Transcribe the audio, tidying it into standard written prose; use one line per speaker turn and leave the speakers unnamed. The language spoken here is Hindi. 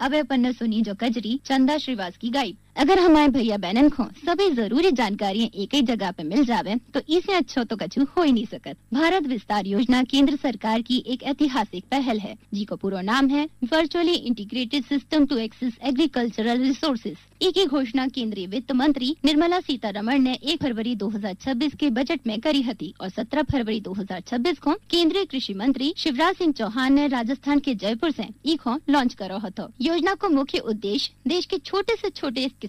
હવે अपन सुनी जो कजरी चंदा श्रीवास की गाइड। अगर हमारे भैया बहनन को सभी जरूरी जानकारियाँ एक ही जगह पे मिल जावे तो इससे अच्छो तो कछु हो ही नहीं सकत। भारत विस्तार योजना केंद्र सरकार की एक ऐतिहासिक पहल है, जिसको पूरा नाम है virtually integrated system to access agricultural resources. एक ही घोषणा केंद्रीय वित्त मंत्री निर्मला सीतारमण ने 1 फरवरी 2026 के बजट में करी थी और 17 फरवरी 2026 को केंद्रीय कृषि मंत्री शिवराज सिंह चौहान ने राजस्थान के जयपुर से इको लॉन्च करो हतो। योजना को मुख्य उद्देश्य देश के छोटे से छोटे